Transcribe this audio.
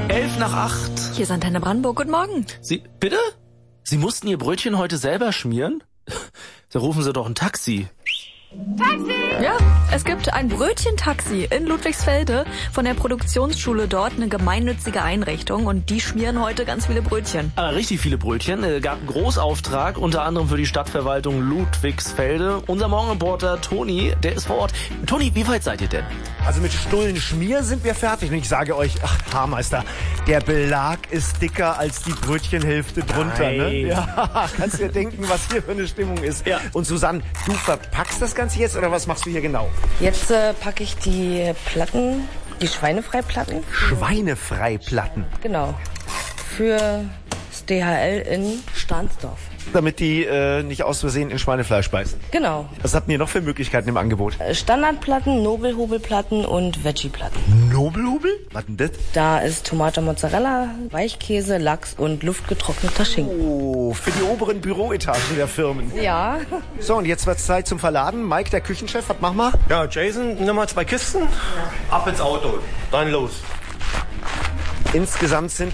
7:11. Hier ist Antenne Brandenburg. Guten Morgen. Sie, bitte? Sie mussten Ihr Brötchen heute selber schmieren? Da rufen Sie doch ein Taxi. Taxi! Ja, es gibt ein Brötchentaxi in Ludwigsfelde von der Produktionsschule dort, eine gemeinnützige Einrichtung, und die schmieren heute ganz viele Brötchen. Aber richtig viele Brötchen. Gab einen Großauftrag, unter anderem für die Stadtverwaltung Ludwigsfelde. Unser Morgenreporter Toni, der ist vor Ort. Toni, wie weit seid ihr denn? Also mit Stullenschmier sind wir fertig. Und ich sage euch, ach, Haarmeister, der Belag ist dicker als die Brötchenhälfte drunter. Ne? Ja, kannst dir denken, was hier für eine Stimmung ist. Ja. Und Susanne, du verpackst das Ganze jetzt oder was machst du hier genau? Jetzt packe ich die Platten, die Schweinefreiplatten. Schweinefreiplatten? Genau. Für das DHL in Stahnsdorf. Damit die nicht aus Versehen in Schweinefleisch beißen. Genau. Was habt ihr noch für Möglichkeiten im Angebot? Standardplatten, Nobelhobelplatten und Veggie-Platten. Nobelhobel? Was denn das? Da ist Tomate, Mozzarella, Weichkäse, Lachs und luftgetrockneter Schinken. Oh, für die oberen Büroetagen der Firmen. Ja. So, und jetzt wird's Zeit zum Verladen. Mike, der Küchenchef, was machen wir? Ja, Jason, nimm mal 2 Kisten. Ab ins Auto. Dann los. Insgesamt sind